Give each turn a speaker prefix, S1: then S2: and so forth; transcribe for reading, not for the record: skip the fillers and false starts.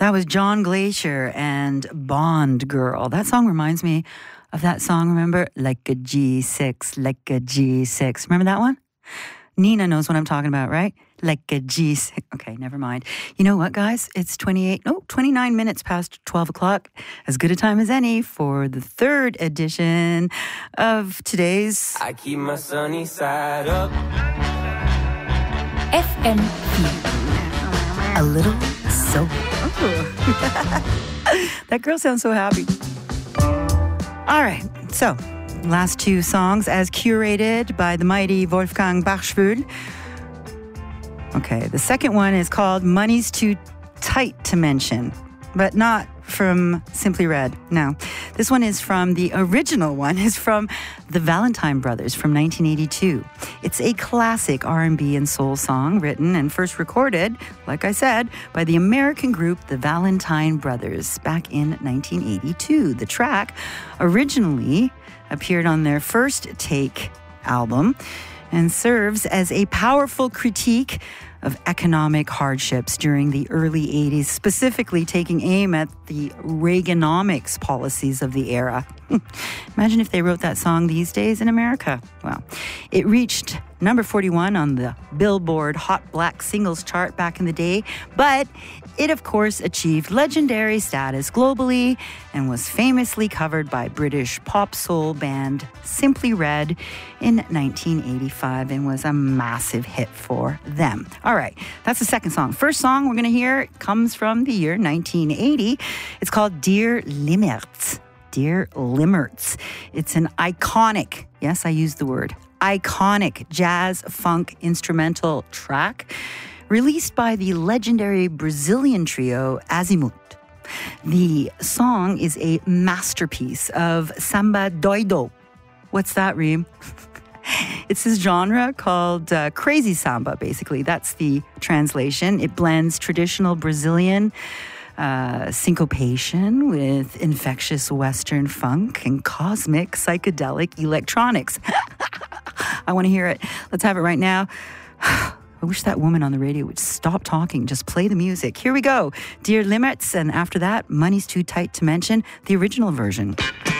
S1: That was John Glacier and Bond Girl. That song reminds me of that song, remember? Like a G6, like a G6. Remember that one? Nina knows what I'm talking about, right? Like a G6. Okay, never mind. You know what, guys? It's 29 minutes past 12 o'clock. As good a time as any for the third edition of today's...
S2: I keep my sunny side up.
S3: FMP.
S1: A little soul. That girl sounds so happy. All right, so last two songs as curated by the mighty Wolfgang Bachschwül. Okay, the second one is called Money's Too Tight to Mention, but not from Simply Red. No, this one is from the original one, is from the Valentine Brothers from 1982. It's a classic R&B and soul song written and first recorded, like I said, by the American group the Valentine Brothers back in 1982. The track originally appeared on their First Take album and serves as a powerful critique of economic hardships during the early 80s, specifically taking aim at the Reaganomics policies of the era. Imagine if they wrote that song these days in America. Well, it reached number 41 on the Billboard Hot Black Singles chart back in the day, but it, of course, achieved legendary status globally and was famously covered by British pop soul band Simply Red in 1985 and was a massive hit for them. All right, that's the second song. First song we're going to hear comes from the year 1980. It's called Dear Limmertz. Dear Limmertz. It's an iconic, yes, I used the word, iconic jazz funk instrumental track released by the legendary Brazilian trio Azimuth. The song is a masterpiece of samba doido. What's that, Reem? It's this genre called crazy samba, basically. That's the translation. It blends traditional Brazilian syncopation with infectious Western funk and cosmic psychedelic electronics. I want to hear it. Let's have it right now. I wish that woman on the radio would stop talking, just play the music. Here we go. Dear Limmertz, and after that, Money's Too Tight to Mention, the original version.